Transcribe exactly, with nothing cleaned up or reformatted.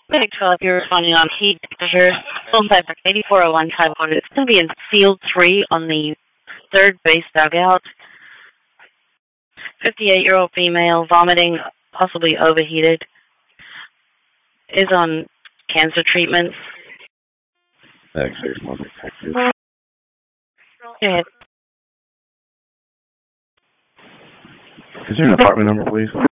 Medic twelve, you're responding on heat measure. Phone type eighty-four oh one type code. It's going to be in field three on the third base dugout. fifty-eight-year-old female, vomiting, possibly overheated. Is on cancer treatment. X-ray one detective. Go ahead. Is there an apartment number, please?